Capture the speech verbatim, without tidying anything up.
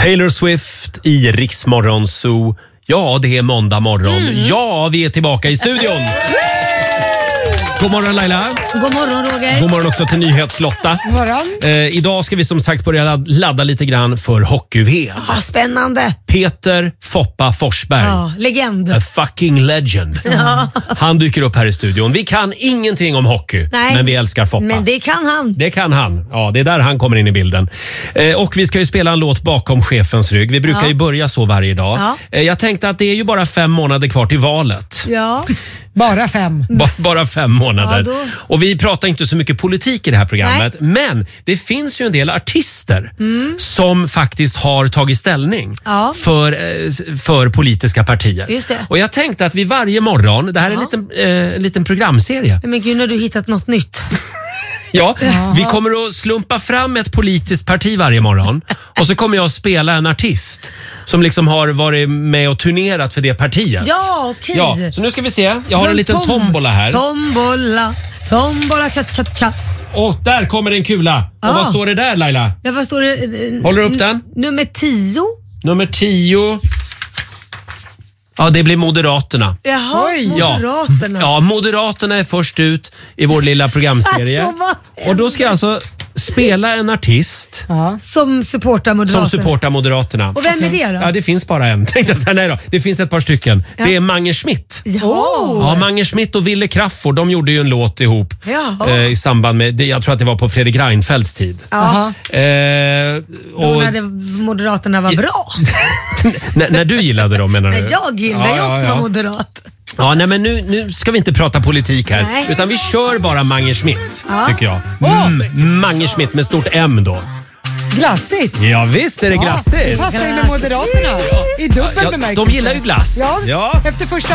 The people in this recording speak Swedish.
Taylor Swift i Rix Morgon Zoo. Ja, det är måndag morgon. Mm. Ja, vi är tillbaka i studion. God morgon Laila. God morgon Roger. God morgon också till Nyhetslotta. God morgon. Eh, idag ska vi som sagt börja ladda lite grann för hockey-V M. Ah, spännande. Peter Foppa Forsberg. Ja, legend. A fucking legend. Ja. Han dyker upp här i studion. Vi kan ingenting om hockey, Nej, men vi älskar Foppa. Men det kan han. Det kan han. Ja, det är där han kommer in i bilden. Eh, och vi ska ju spela en låt bakom chefens rygg. Vi brukar ja. ju börja så varje dag. Ja. Eh, jag tänkte att det är ju bara fem månader kvar till valet. Ja. Bara fem. Ba- bara fem månader. Ja, då... Och vi pratar inte så mycket politik i det här programmet. Nej. Men det finns ju en del artister mm. som faktiskt har tagit ställning ja. för, eh, för politiska partier. Just det. Och jag tänkte att vi varje morgon, det här är ja. en, liten, eh, en liten programserie. Men gud, när du hittat något nytt. Ja, vi kommer att slumpa fram ett politiskt parti varje morgon och så kommer jag att spela en artist som liksom har varit med och turnerat för det partiet. Ja, okej. Ja, så nu ska vi se. Jag har en liten tom- tombola här. Tombola, tombola, cha cha cha. Och där kommer en kula. Och ah. vad står det där Laila? Ja, vad står det? Håller du upp den? N- nummer tio. Nummer tio. Ja, det blir Moderaterna. Jaha, Oj. Moderaterna. Ja, Moderaterna är först ut i vår lilla programserie. Alltså, och då ska jag alltså spela en artist ja. som supportar Moderaterna. Som supportar Moderaterna. Och vem är det då? Ja, det finns bara en. Tänkte jag säga, nej då. Det finns ett par stycken. Ja. Det är Mange Schmidt. Ja. ja, Mange Schmidt och Ville Crafoord, de gjorde ju en låt ihop eh, i samband med, jag tror att det var på Fredrik Reinfeldts tid. Ja. Eh, och, då när Moderaterna var bra. n- när du gillade dem menar du? Jag gillar ju ja, också ja, ja. moderat. Ja, nej, men nu, nu ska vi inte prata politik här. Nej. Utan vi kör bara Mange Schmidt, ja. tycker jag. Mm, Mange Schmidt med stort M då. Glassigt. Ja, visst är det glassigt. Ja, det passar ju med Moderaterna. I dubbel ja, bemärkelse. De gillar ju glass. Ja, ja. Efter första